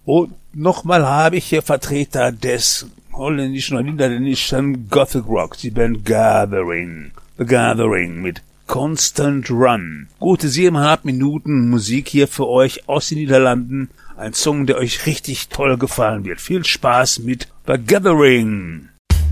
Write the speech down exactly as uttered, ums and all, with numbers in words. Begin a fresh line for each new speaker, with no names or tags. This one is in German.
Und nochmal habe ich hier Vertreter des holländischen oder niederländischen Gothic Rock, die Band Gathering. The Gathering mit Constant Run. Gute siebeneinhalb Minuten Musik hier für euch aus den Niederlanden. Ein Song, der euch richtig toll gefallen wird. Viel Spaß mit The Gathering.